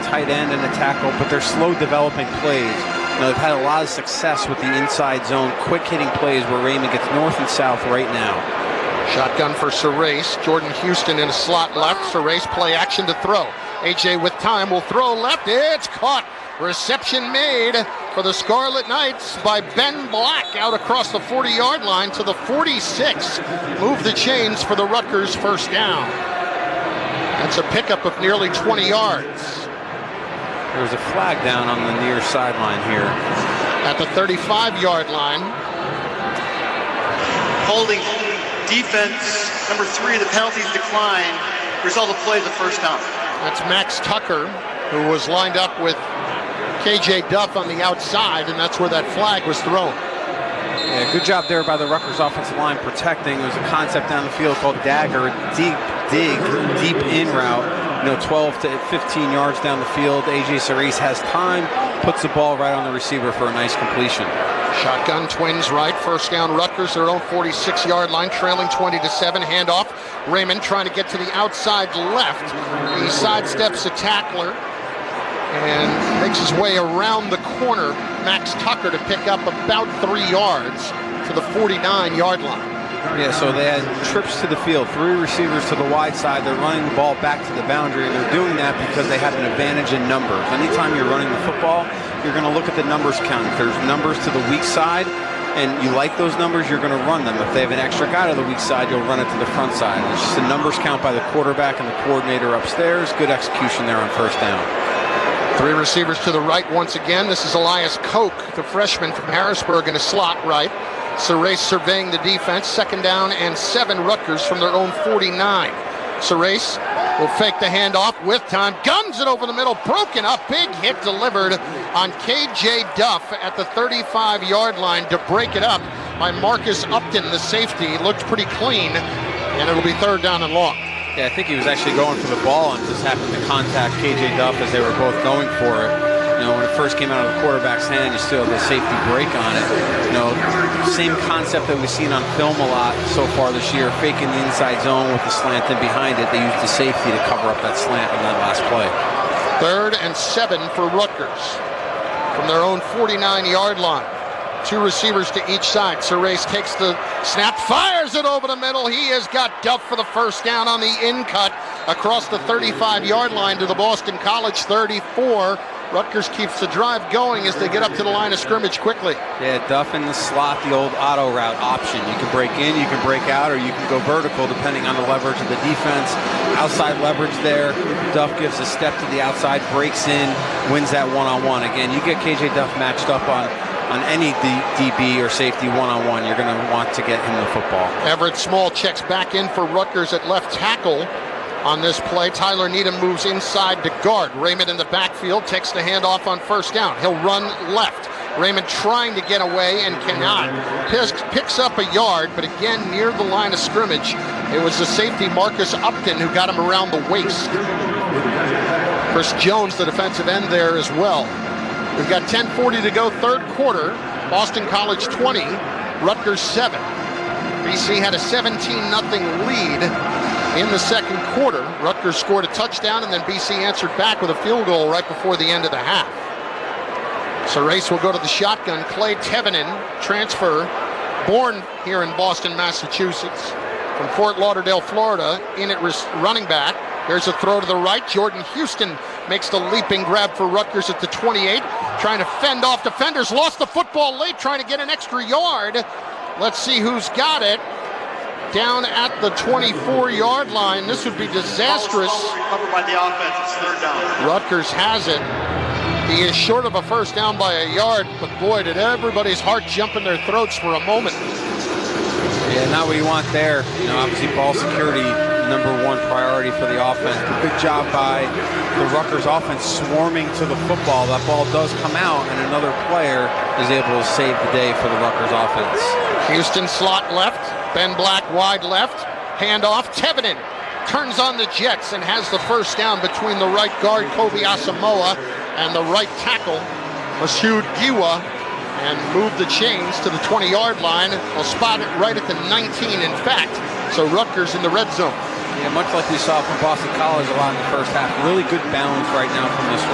tight end and a tackle, but they're slow developing plays. They've had a lot of success with the inside zone, quick hitting plays where Raymond gets north and south right now. Shotgun for Surace. Jordan Houston in a slot left. Surace play action to throw. AJ with time will throw left. It's caught. Reception made for the Scarlet Knights by Ben Black out across the 40-yard line to the 46. Move the chains for the Rutgers first down. That's a pickup of nearly 20 yards. There's a flag down on the near sideline here. At the 35-yard line. Holding defense, number 3, the penalties decline. Result of play is a first down. That's Max Tucker, who was lined up with KJ Duff on the outside, and that's where that flag was thrown. Yeah, good job there by the Rutgers offensive line protecting. There was a concept down the field called dagger, deep in route. 12 to 15 yards down the field. AJ Surace has time, puts the ball right on the receiver for a nice completion. Shotgun, Twins right, first down Rutgers, their own 46-yard line, trailing 20-7, handoff. Raymond trying to get to the outside left. He sidesteps a tackler and makes his way around the corner. Max Tucker to pick up about 3 yards to the 49-yard line. Yeah, so they had trips to the field, 3 receivers to the wide side. They're running the ball back to the boundary, and they're doing that because they have an advantage in numbers. Anytime you're running the football, you're going to look at the numbers count. If there's numbers to the weak side and you like those numbers, you're going to run them. If they have an extra guy to the weak side, you'll run it to the front side. And it's just a numbers count by the quarterback and the coordinator upstairs. Good execution there on first down. 3 receivers to the right once again. This is Elias Koch, the freshman from Harrisburg, in a slot right. Surace surveying the defense. 2nd down and 7 Rutgers from their own 49. Surace will fake the handoff with time. Guns it over the middle. Broken up. Big hit delivered on KJ Duff at the 35-yard line to break it up by Marcus Upton, the safety. Looked pretty clean, and it'll be 3rd down and long. Yeah, I think he was actually going for the ball and just happened to contact KJ Duff as they were both going for it. When it first came out of the quarterback's hand, you still have the safety break on it. Same concept that we've seen on film a lot so far this year, faking the inside zone with the slant in behind it. They used the safety to cover up that slant on that last play. 3rd and 7 for Rutgers from their own 49-yard line. 2 receivers to each side. Surace takes the snap, fires it over the middle. He has got Duff for the first down on the in cut across the 35-yard line to the Boston College 34. Rutgers keeps the drive going as they get up to the line of scrimmage quickly. Yeah, Duff in the slot, the old auto route option. You can break in, you can break out, or you can go vertical depending on the leverage of the defense. Outside leverage there. Duff gives a step to the outside, breaks in, wins that one-on-one. Again, you get KJ Duff matched up on any DB or safety one-on-one, you're going to want to get him the football. Everett Small checks back in for Rutgers at left tackle. On this play, Tyler Needham moves inside to guard. Raymond in the backfield takes the handoff on first down. He'll run left. Raymond trying to get away and cannot. Picks up a yard, but again near the line of scrimmage. It was the safety Marcus Upton who got him around the waist. Chris Jones, the defensive end there as well. We've got 10:40 to go, 3rd quarter. Boston College 20, Rutgers 7. BC had a 17-0 lead. In the 2nd quarter, Rutgers scored a touchdown, and then BC answered back with a field goal right before the end of the half. Surace will go to the shotgun. Clay Tevenen, transfer, born here in Boston, Massachusetts, from Fort Lauderdale, Florida, in at running back. There's a throw to the right. Jordan Houston makes the leaping grab for Rutgers at the 28, trying to fend off defenders. Lost the football late, trying to get an extra yard. Let's see who's got it. Down at the 24-yard line. This would be disastrous. Recovered by the offense. It's 3rd down. Rutgers has it. He is short of a first down by a yard, but boy, did everybody's heart jump in their throats for a moment. Yeah, not what you want there. Obviously ball security, #1 priority for the offense. But good job by the Rutgers offense swarming to the football. That ball does come out, and another player is able to save the day for the Rutgers offense. Houston slot left. Ben Black wide left. Handoff. Tevenen turns on the Jets and has the first down between the right guard, Kobe Asamoah, and the right tackle, Masud Giwa, and move the chains to the 20-yard line. They'll spot it right at the 19, in fact. So Rutgers in the red zone. Yeah, much like we saw from Boston College a lot in the first half. Really good balance right now from this